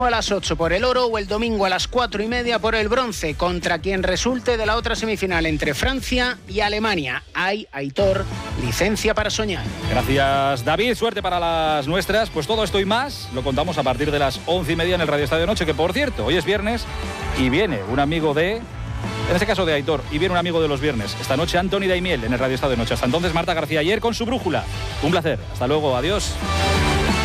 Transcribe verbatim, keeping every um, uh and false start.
A las ocho por el oro o el domingo a las cuatro y media por el bronce, contra quien resulte de la otra semifinal entre Francia y Alemania. Hay, Aitor, licencia para soñar. Gracias, David. Suerte para las nuestras. Pues todo esto y más lo contamos a partir de las once y media en el Radio Estadio Noche, que por cierto, hoy es viernes y viene un amigo de... En este caso de Aitor, y viene un amigo de los viernes. Esta noche Antoni Daimiel en el Radio Estadio Noche. Hasta entonces, Marta García ayer con su brújula. Un placer. Hasta luego. Adiós.